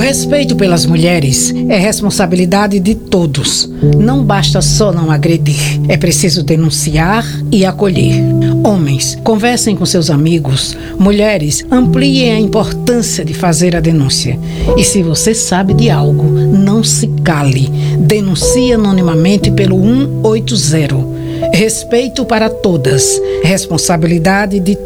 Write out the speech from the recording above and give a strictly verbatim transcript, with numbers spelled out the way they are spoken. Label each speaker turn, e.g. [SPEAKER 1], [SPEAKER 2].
[SPEAKER 1] Respeito pelas mulheres é responsabilidade de todos. Não basta só não agredir, é preciso denunciar e acolher. Homens, conversem com seus amigos. Mulheres, ampliem a importância de fazer a denúncia. E se você sabe de algo, não se cale. Denuncie anonimamente pelo um oito zero. Respeito para todas. Responsabilidade de